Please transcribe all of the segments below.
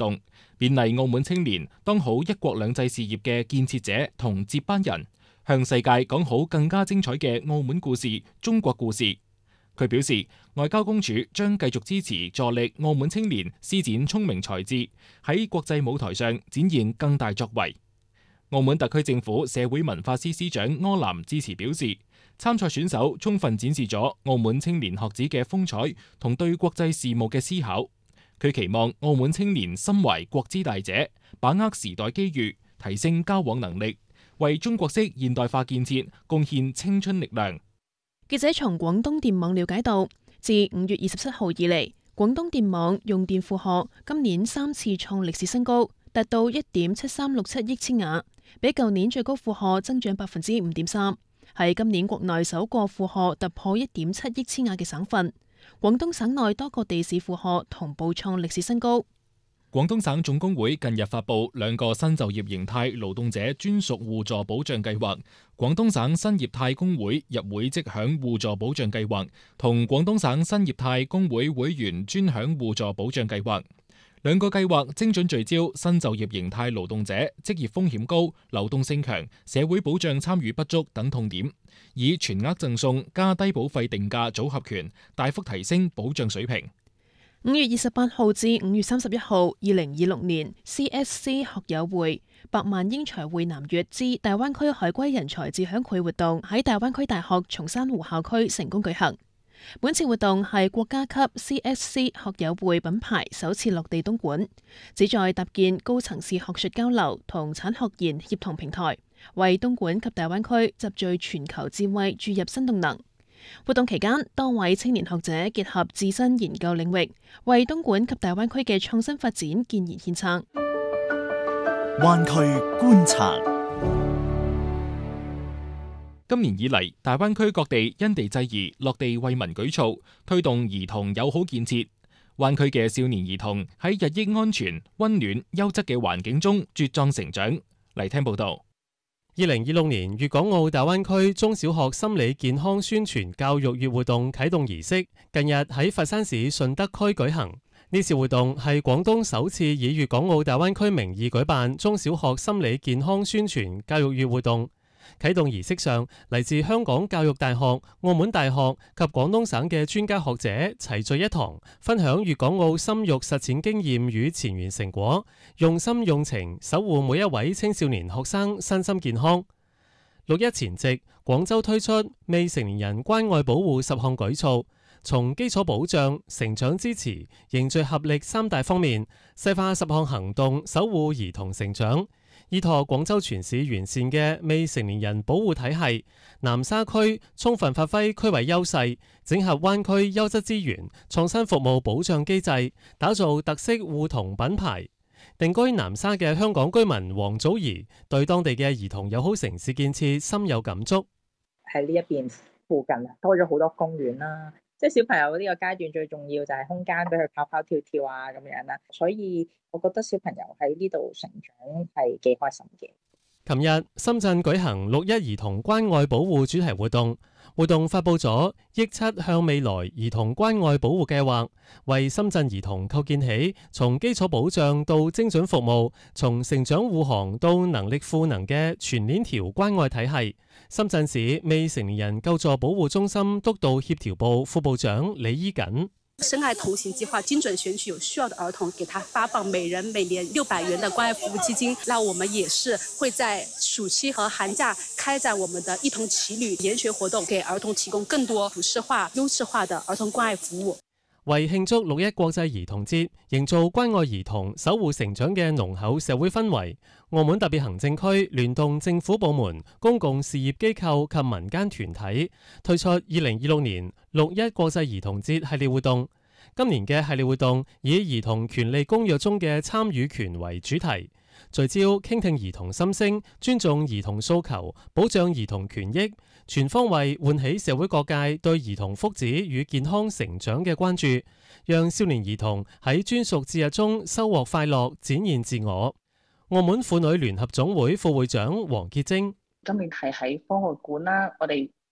動，勉勵澳門青年當好一國兩制事業嘅建設者同接班人，向世界講好更加精彩嘅澳門故事、中國故事。佢表示，外交公署將繼續支持助力澳門青年施展聰明才智，喺國際舞台上展現更大作為。澳門特區政府社會文化司司長柯南致辭表示，參賽選手充分展示咗澳門青年學子嘅風采同對國際事務嘅思考。佢期望澳門青年心懷國之大者，把握時代機遇，提升交往能力，為中國式現代化建設貢獻青春力量。 記者從廣東電網了解到，自5月27號以嚟，廣東電網用電負荷今年3次創歷史新高，達到1.7367億千瓦，比舊年最高負荷增長5.3%，係今年國內首個負荷突破1.7億千瓦嘅省份。廣東省內多個地市負荷同步創歷史新高。 廣東省總工會近日發布2個新就業形態勞動者專屬互助保障計劃，廣東省新業態工會入會即享互助保障計劃同廣東省新業態工會會員專享互助保障計劃。2個計劃精準聚焦新就業形態勞動者職業風險高、流動性強、社會保障參與不足等痛點，以全額贈送加低保費定價組合拳，大幅提升保障水平。 5月28號至5月31號，2026年 CSC 學友會百萬英才會南粵之大灣區海歸人才自享會活動喺大灣區大學松山湖校區成功舉行。本次活動係國家級 CSC 學友會品牌首次落地東莞，旨在搭建高層次學術交流同產學研協同平台，為東莞及大灣區集聚全球智慧注入新動能。活動期間，多位青年學者結合自身研究領域，為東莞及大灣區嘅創新發展建言獻策。 灣區觀察。 今年以嚟，大灣區各地因地制宜落地為民舉措，推動兒童友好建設。灣區嘅少年兒童喺日益安全、溫暖、優質嘅環境中茁壯成長。嚟聽報道。 2026年粵港澳大灣區中小學心理健康宣傳教育月活動啟動儀式，近日喺佛山市順德區舉行。呢次活動係廣東首次以粵港澳大灣區名義舉辦中小學心理健康宣傳教育月活動。啟動儀式上，嚟自香港教育大學、澳門大學及廣東省嘅專家學者齊聚一堂，分享粵港澳生育實踐經驗與前沿成果，用心用情守護每一位青少年學生身心健康。6·1前夕，廣州推出未成年人關愛保護10項舉措，從基礎保障、成長支持、凝聚合力3大方面，細化10項行動，守護兒童成長。依託廣州全市完善嘅未成年人保護體系，南沙區充分發揮區位優勢，整合灣區優質資源，創新服務保障機制，打造特色互同品牌。定居南沙嘅香港居民黃祖兒對當地嘅兒童友好城市建設深有感觸。 喺呢一邊附近多咗好多公園啦。即係小朋友呢個階段最重要就係空間俾佢跑跑跳跳啊咁樣啦，所以我覺得小朋友喺呢度成長係幾開心嘅。 琴日深圳舉行6·1兒童關愛保護主題活動，活動發布咗憶7向未來兒童關愛保護計劃，為深圳兒童構建起從基礎保障到精準服務，從成長護航到能力賦能嘅全鏈條關愛體系。深圳市未成年人救助保護中心督導協調部副部長李依瑾。 深愛同行計劃精準選取有需要的兒童，給他發放每人每年600元的關愛服務基金。那我們也是會在暑期和寒假開展我們的一同騎旅研學活動，給兒童提供更多普適化、優質化的兒童關愛服務。 為慶祝6·1國際兒童節，營造關愛兒童、守護成長嘅濃厚社會氛圍，澳門特別行政區聯動政府部門、公共事業機構及民間團體，推出2026年6·1國際兒童節系列活動。今年嘅系列活動以兒童權利公約中嘅參與權為主題，聚焦傾聽兒童心聲，尊重兒童訴求，保障兒童權益，全方位喚起社會各界對兒童福祉與健康成長嘅關注，讓少年兒童喺專屬節日中收穫快樂，展現自我。澳門婦女聯合總會副會長黃潔貞： 今年係喺科學館啦，我哋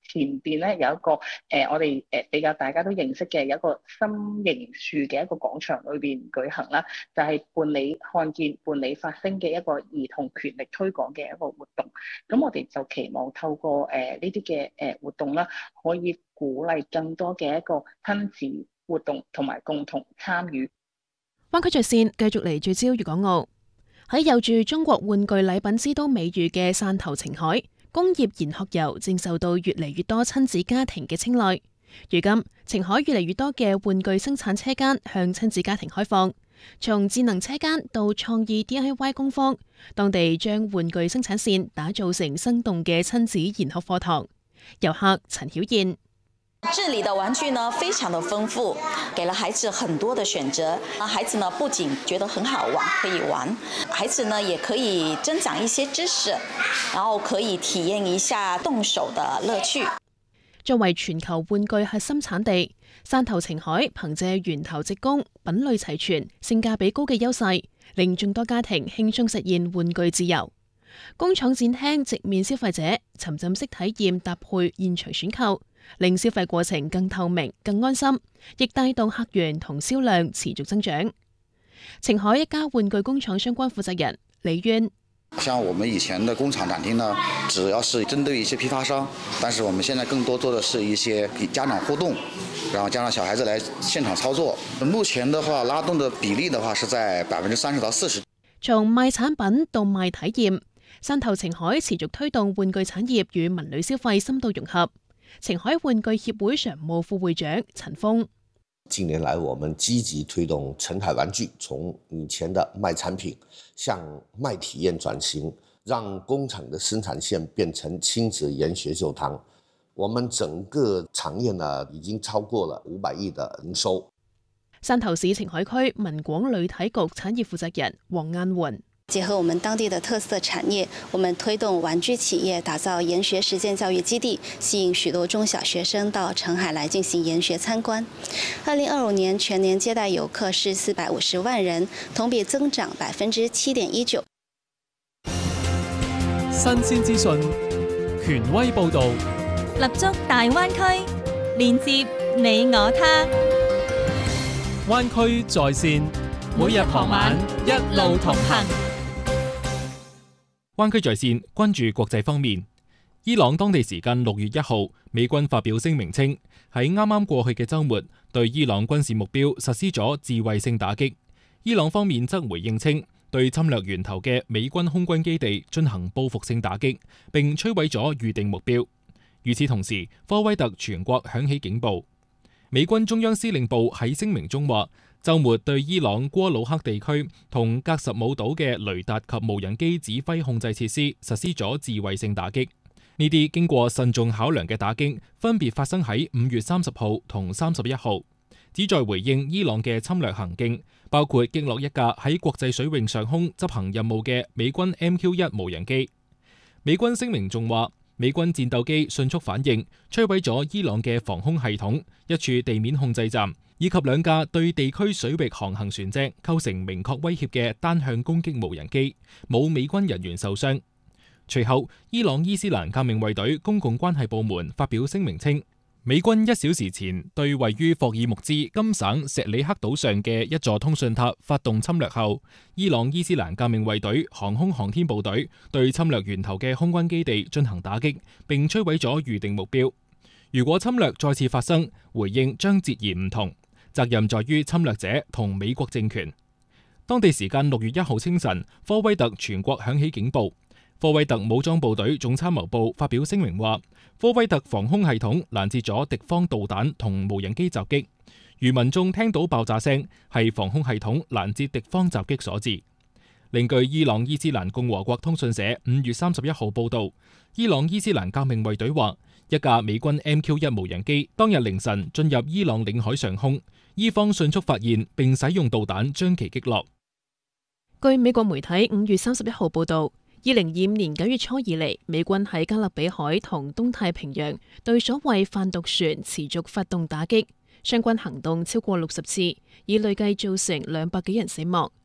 前邊咧有一個我哋比較大家都認識嘅有一個心形樹嘅一個廣場裏邊舉行啦，就係伴你看見伴你發聲嘅一個兒童權力推廣嘅一個活動。咁我哋就期望透過呢啲嘅活動啦，可以鼓勵更多嘅一個親子活動同埋共同參與。 灣區在線繼續嚟聚焦粵港澳。喺有住中國玩具禮品之都美譽嘅汕頭澄海，工業研學遊正受到越嚟越多親子家庭嘅青睞。如今，澄海越嚟越多嘅玩具生產車間向親子家庭開放，從智能車間到創意 DIY 工坊，當地將玩具生產線打造成生動嘅親子研學課堂。遊客陳曉燕。 這裡的玩具呢非常的豐富，給了孩子很多的選擇。孩子呢不僅覺得很好玩，可以玩，孩子呢也可以增長一些知識，然後可以體驗一下動手的樂趣。 作為全球玩具核心產地，汕頭澄海憑借源頭直供、品類齊全、性價比高嘅優勢，令眾多家庭輕鬆實現玩具自由。工廠展廳直面消費者，沉浸式體驗搭配現場選購，令消費過程更透明、更安心，亦帶動客源同銷量持續增長。澄海一家玩具工廠相關負責人李淵： 像我們以前的工廠展廳呢，主要是針對一些批發商，但是我們現在更多做的是一些與家長互動，然後加上小孩子來現場操作。目前的話，拉動的比例的話是在30%到40%。 從賣產品到賣體驗，汕頭澄海持續推動玩具產業與文旅消費深度融合。澄海玩具協會常務副會長陳峰： 近年來，我們積極推動澄海玩具從以前的賣產品向賣體驗轉型，讓工廠的生產線變成親子研學課堂。我們整個產業呢，已經超過了500億的營收。 汕頭市澄海區文廣旅體局產業負責人黃雁媛： 結合我們當地的特色產業，我們推動玩具企業打造研學實踐教育基地，吸引許多中小學生到澄海來進行研學參觀。2025年全年接待遊客是450萬人，同比增長7.19%。 新鮮資訊，權威報導， 立足大灣區，連接你我他。 灣區在線，每日傍晚一路同行。 灣區在線關注國際方面，伊朗當地時間6月1號，美軍發表聲明稱，喺啱啱過去嘅週末，對伊朗軍事目標實施咗自衛性打擊。伊朗方面則回應稱，對侵略源頭嘅美軍空軍基地進行報復性打擊，並摧毀咗預定目標。與此同時，科威特全國響起警報。美軍中央司令部喺聲明中話，週末對伊朗戈魯克地區同格什姆島嘅雷達及無人機指揮控制設施實施咗自衛性打擊。呢啲經過慎重考量嘅打擊，分別發生喺5月30號同31號，旨在回應伊朗嘅侵略行徑，包括擊落一架喺國際水域上空執行任務嘅美軍 MQ-1 無人機。美軍聲明仲話，美軍戰鬥機迅速反應，摧毀咗伊朗嘅防空系統、一處地面控制站，以及2架對地區水域航行船隻構成明確威脅嘅單向攻擊無人機，冇美軍人員受傷。隨後，伊朗伊斯蘭革命衛隊公共關係部門發表聲明稱，美軍1小時前對位於霍爾木茲金省錫里克島上嘅一座通訊塔發動侵略後，伊朗伊斯蘭革命衛隊航空航天部隊對侵略源頭嘅空軍基地進行打擊，並摧毀咗預定目標。如果侵略再次發生，回應將截然唔同，責任在於侵略者同美國政權。當地時間6月1號清晨，科威特全國響起警報。科威特武裝部隊總參謀部發表聲明話，科威特防空系統攔截咗敵方導彈同無人機襲擊，如民眾聽到爆炸聲，係防空系統攔截敵方襲擊所致。另據伊朗伊斯蘭共和國通訊社5月31號報道，伊朗伊斯蘭革命衛隊話，一架美軍 MQ-1 無人機當日凌晨進入伊朗領海上空，伊方迅速發現並使用導彈將其擊落。 據美國媒體5月31號報道，2025年9月初以嚟，美軍喺加勒比海同東太平洋對所謂販毒船持續發動打擊，相關行動超過60次，已累計造成200幾人死亡。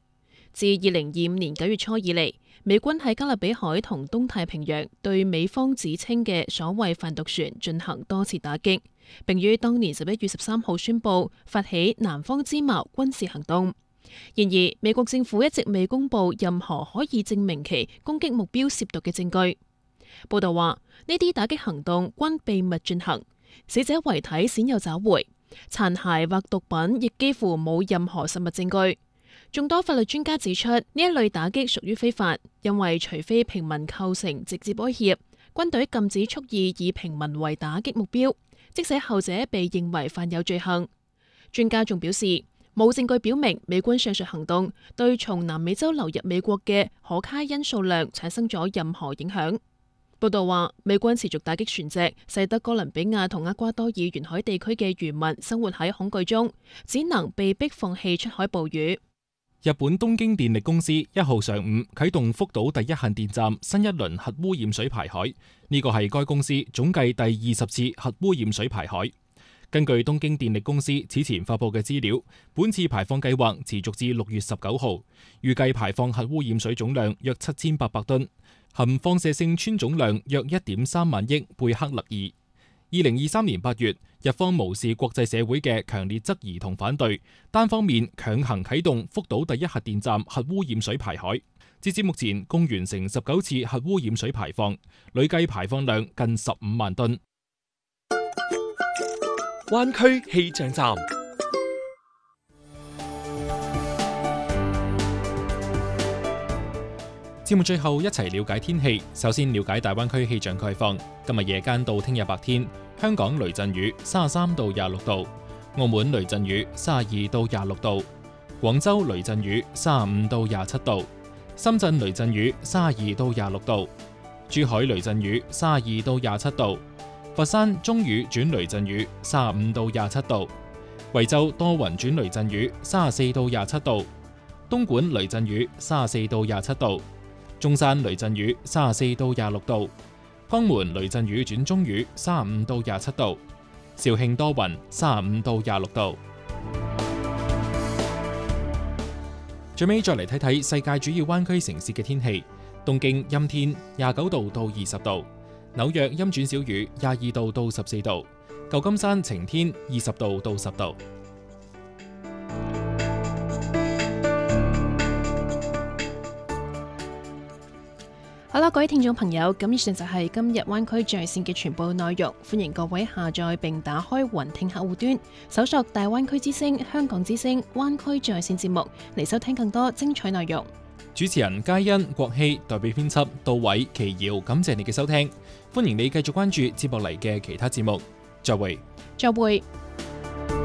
自2025年9月初以嚟，美軍喺加勒比海同東太平洋對美方指稱嘅所謂販毒船進行多次打擊，並於當年11月13號宣布發起南方之矛軍事行動。然而，美國政府一直未公布任何可以證明其攻擊目標涉毒嘅證據。報道話，呢啲打擊行動均秘密進行，死者遺體鮮有找回，殘骸或毒品亦幾乎冇任何實物證據。眾多法律專家指出，呢一類打擊屬於非法，因為除非平民構成直接威脅，軍隊禁止蓄意以平民為打擊目標，即使後者被認為犯有罪行。專家仲表示，冇證據表明美軍上述行動對從南美洲流入美國嘅可卡因數量產生咗任何影響。報道話，美軍持續打擊船隻，使得哥倫比亞同厄瓜多爾沿海地區嘅漁民生活喺恐懼中，只能被迫放棄出海捕魚。 日本東京電力公司1號上午啟動福島第一核電站新一輪核污染水排海，呢個係該公司總計第20次核污染水排海。根據東京電力公司此前發佈嘅資料，本次排放計劃持續至6月19號，預計排放核污染水總量約7800噸，含放射性氚總量約1.3萬億貝克勒爾。2023年8月，日方無視國際社會嘅強烈質疑同反對，單方面強行啟動福島第一核電站核污染水排海。截至目前，共完成19次核污染水排放，累計排放量近15萬噸。 灣區氣象站。 節目最後一齊了解天氣。首先了解大灣區氣象概況。今日夜間到聽日白天，香港雷陣雨33到26度，澳門雷陣雨32到26度，廣州雷陣雨35到27度，深圳雷陣雨32到26度，珠海雷陣雨32到27度，佛山中雨轉雷陣雨35到27度，惠州多雲轉雷陣雨34到27度，東莞雷陣雨34到27度，中山雷陣雨34到26度，江門雷陣雨轉中雨35到27度，肇慶多雲35到26度。最尾再嚟睇睇世界主要灣區城市嘅天氣。東京陰天29度到20度，紐約陰轉小雨22度到14度，舊金山晴天20度到10度。 好啦，各位聽眾朋友，咁以上就係今日灣區在線嘅全部內容。歡迎各位下載並打開雲聽客戶端，搜索大灣區之聲、香港之聲、灣區在線節目嚟收聽更多精彩內容。 主持人嘉欣、國希，代表編輯杜偉、奇瑤，感謝你嘅收聽。歡迎你繼續關注接落嚟嘅其他節目。再會。 再會。